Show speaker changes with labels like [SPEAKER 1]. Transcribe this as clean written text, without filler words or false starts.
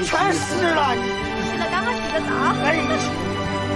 [SPEAKER 1] 全湿了，你。
[SPEAKER 2] 洗了，刚刚洗的澡。
[SPEAKER 1] 哎。